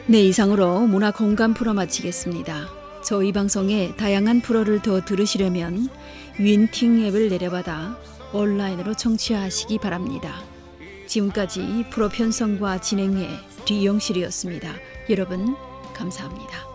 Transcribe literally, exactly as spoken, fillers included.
네, 이상으로 문화 공감 프로 마치겠습니다. 저희 방송의 다양한 프로를 더 들으시려면 윈팅 앱을 내려받아 온라인으로 청취하시기 바랍니다. 지금까지 프로 편성과 진행의 류영실이었습니다. 여러분 감사합니다.